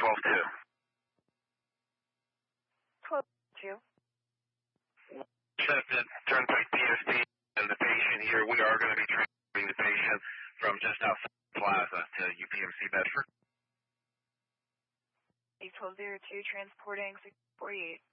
12-2. 12-2. Accepted, Turnpike PST, and the patient here. We are going to be transporting the patient from just outside Plaza to UPMC Bedford. 1202, transporting 648.